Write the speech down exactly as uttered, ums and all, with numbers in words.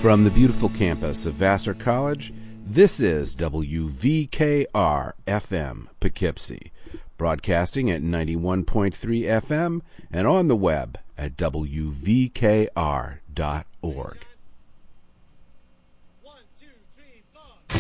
From the beautiful campus of Vassar College, this is W V K R F M Poughkeepsie, broadcasting at ninety-one point three F M and on the web at W V K R dot org.